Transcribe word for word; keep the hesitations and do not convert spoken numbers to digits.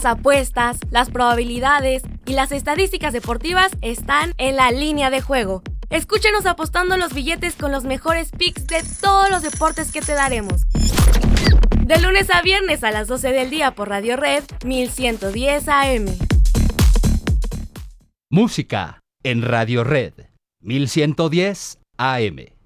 Las apuestas, las probabilidades y las estadísticas deportivas están en La Línea de Juego. Escúchenos apostando los billetes con los mejores picks de todos los deportes que te daremos. De lunes a viernes a las doce del día por Radio Red mil ciento diez A M. Música en Radio Red mil ciento diez A M.